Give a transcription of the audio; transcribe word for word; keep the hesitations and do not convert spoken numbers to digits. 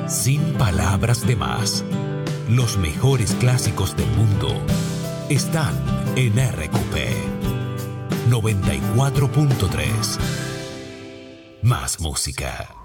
Sin palabras de más, los mejores clásicos del mundo están en R Q P noventa y cuatro punto tres. Más música.